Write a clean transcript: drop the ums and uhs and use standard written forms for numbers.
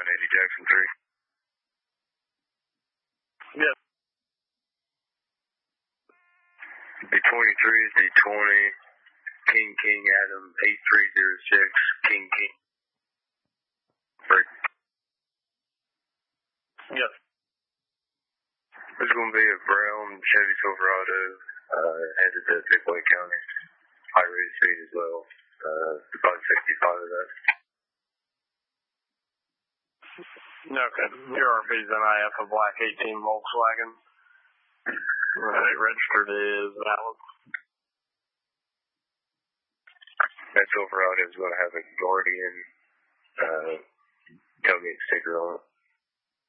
Eddie Jackson 3. Yes. The 23 is the 20 King Adam 8306 King. Break. Yes. There's going to be a brown Chevy Silverado headed to Pickaway County. High rated speed as well. About 65 of that. Okay. Your RP's NIF, a black 18 Volkswagen. Right, registered is valid. That Silverado is going to have a Guardian tailgate sticker on it.